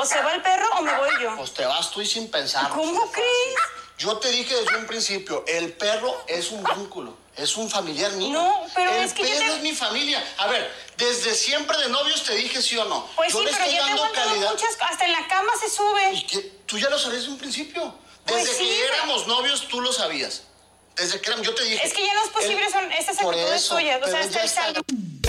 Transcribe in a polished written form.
O se va el perro o me voy yo. Pues te vas tú y sin pensar. ¿Cómo crees? Yo te dije desde un principio, el perro es un vínculo, es un familiar mío. No, pero el es que perro es mi familia. A ver, desde siempre de novios te dije sí o no. Pues yo sí, le pero estoy ya te he dando aguantado calidad. muchas, hasta en la cama se sube. ¿Y qué? Tú ya lo sabías desde un principio. Desde Pues sí, que éramos novios, tú lo sabías. Desde que éramos, yo te dije. Es que ya no es posible, son estas por actitudes eso, tuyas. O sea, pero hasta ya el está. salud.